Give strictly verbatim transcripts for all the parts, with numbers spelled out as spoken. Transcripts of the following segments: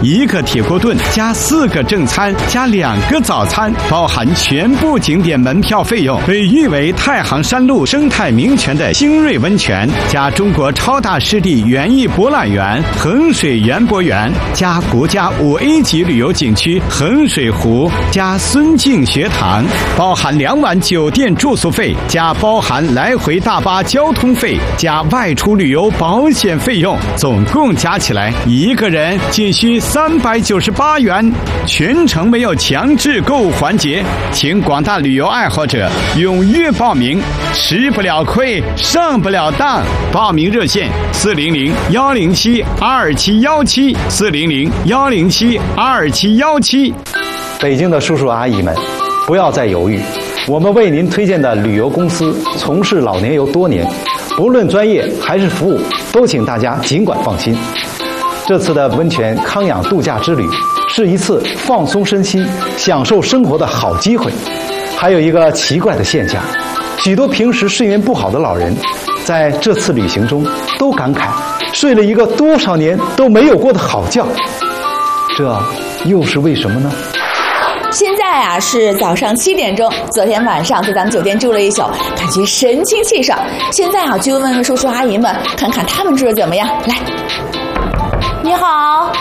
一个铁锅炖加四个正餐加两个早餐，包含全部景点门票费用。被誉为太行山路生态名泉的星瑞温泉，加中国超大湿地园艺博览园衡水园博园，加国家五 A 级旅游景区衡水湖，加孙敬学堂，包含两晚酒店住宿费，加包含来回大巴交通费，加外出旅游保险费用，总共加起来一个人仅需三百九十八元。全程没有强制购物环节，请广大旅游爱好者踊跃报名，吃不了亏，上不了当。报名热线：四零零幺零七二七幺七，四零零幺零七二七幺七。 北京的叔叔阿姨们，不要再犹豫，我们为您推荐的旅游公司从事老年游多年，不论专业还是服务，都请大家尽管放心。这次的温泉康养度假之旅是一次放松身心、享受生活的好机会。还有一个奇怪的现象，许多平时睡眠不好的老人，在这次旅行中都感慨睡了一个多少年都没有过的好觉，这又是为什么呢？ 现在啊是早上七点钟，昨天晚上在咱们酒店住了一宿，感觉神清气爽。现在啊就问问叔叔阿姨们，看看他们住的怎么样。来，你好。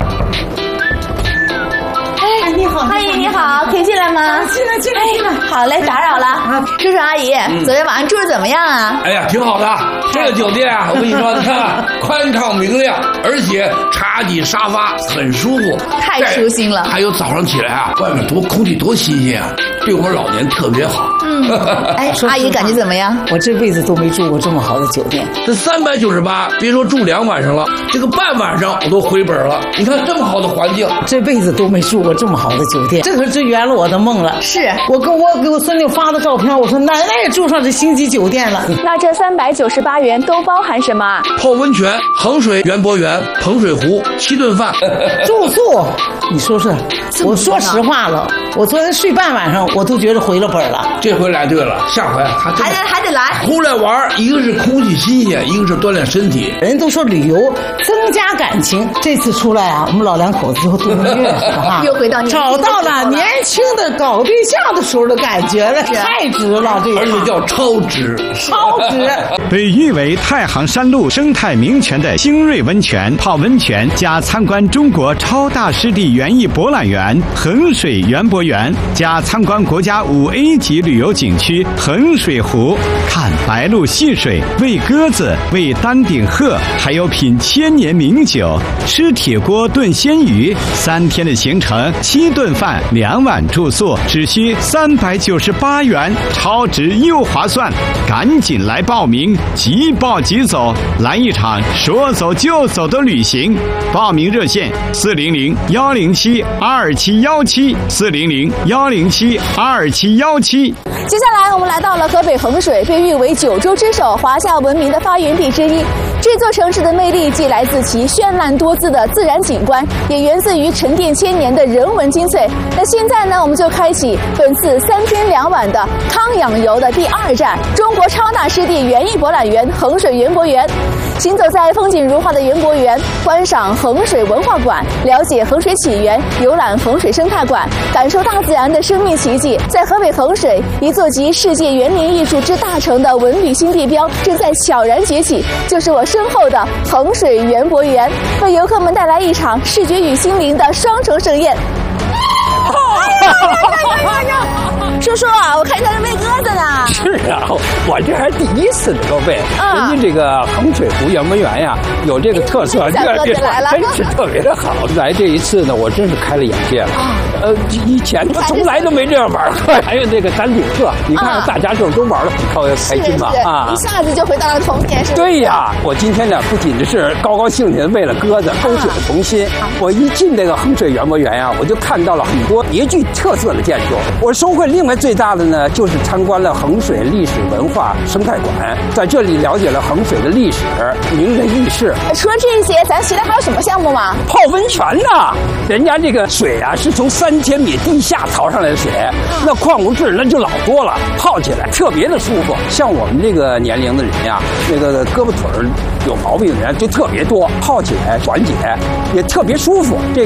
哎， 你好， 阿姨你好，可以进来吗？ 进来，进来，进来。 好嘞，打扰了。啊，叔叔阿姨，嗯、昨天晚上住的怎么样啊？ 哎呀，挺好的。这个酒店啊，我跟你说，你看宽敞明亮，而且茶几沙发很舒服， 太舒心了。 还有早上起来啊，外面多空气多新鲜啊，对我们老年特别好。 嗯，哎，阿姨感觉怎么样？ 我这辈子都没住过这么好的酒店。 这三百九十八，别说住两晚上了，这个半晚上我都回本了。你看这么好的环境， 这辈子都没住过这么好的酒店，这可是圆了我的梦了。 是我跟我给我孙女发的照片，我说奶奶也住上这星级酒店了。 那这三百九十八元都包含什么啊？ 泡温泉、衡水园博园、彭水湖、七顿饭、 住宿。你说说，我说实话了，我昨天睡半晚上，我都觉得回了本了。 这回来对了，下回还还得还得来。 出来玩，一个是空气新鲜，一个是锻炼身体。 人都说旅游增加感情，这次出来啊，我们老两口子就度蜜月是吧？ 又回到你找到了年轻的搞对象的时候的感觉了，太值了，这个而且叫超值， 超值。 被誉为太行山路生态名泉的星瑞温泉，泡温泉加参观中国超大湿地园艺博览园衡水园博园，加参观国家五 A 级旅游景区衡水湖，看白鹭戏水，喂鸽子，喂丹顶鹤，还有品千年名酒，吃铁锅炖鲜鱼。三天的行程，七顿饭，两晚住宿，只需三百九十八元，超值又划算，赶紧来报名，即报即走，来一场说走就走的旅行。报名热线：四零零幺零七二七幺七，四零零幺零七二七幺七。 接下来我们来到了河北衡水，被誉为九州之首、华夏文明的发源地之一。这座城市的魅力既来自其绚烂多姿的自然景观，也源自于沉淀千年的人文精粹。那现在呢，我们就开启本次三天两晚的康养游的第二站——中国超大湿地园艺博览园衡水园博园。行走在风景如画的园博园，观赏衡水文化馆，了解衡水起源，游览衡水生态馆，感受大自然的生命奇迹。在河北衡水，一座集世界园林艺术之大成的文旅新地标正在悄然崛起，就是我身后的衡水园博园，为游客们带来一场视觉与心灵的双重盛宴。哎呀呀呀呀！叔叔啊，我看你在这喂鸽子呢。 是啊，我这还第一次能够喂。嗯、人家这个衡水湖园博园呀，有这个特色， 小鸽子来了， 真是特别的好。来这一次呢，我真是开了眼界了。啊、呃，以前从来都没这样玩过。还有那个丹顶鹤，你看大家这都玩的很开心嘛。 啊，一下子就回到了童年，是吧？ 对呀，我今天呢，不仅是高高兴兴的喂了鸽子，勾起了童心。啊、我一进这个衡水园博园呀，我就看到了很多别具特色的建筑。我收获另外最大的呢，就是参观了衡水历史文化生态馆，在这里了解了衡水的历史、名人轶事。 除了这些，咱其他还有什么项目吗？ 泡温泉呐，人家这个水啊是从三千米地下淘上来的水，那矿物质那就老多了，泡起来特别的舒服。像我们这个年龄的人呀，那个胳膊腿儿有毛病的人就特别多，泡起来缓解，也特别舒服。这